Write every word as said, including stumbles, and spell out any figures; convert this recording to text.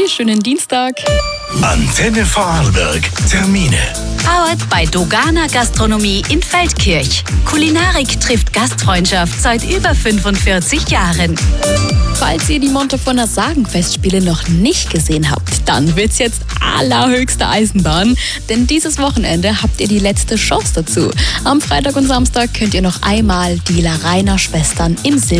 Sophie, schönen Dienstag. Antenne Vorarlberg. Termine. Powered bei Dogana Gastronomie in Feldkirch. Kulinarik trifft Gastfreundschaft seit über fünfundvierzig Jahren. Falls ihr die Montafoner Sagenfestspiele noch nicht gesehen habt, dann wird's jetzt allerhöchste Eisenbahn. Denn dieses Wochenende habt ihr die letzte Chance dazu. Am Freitag und Samstag könnt ihr noch einmal die Larainer Schwestern im Silber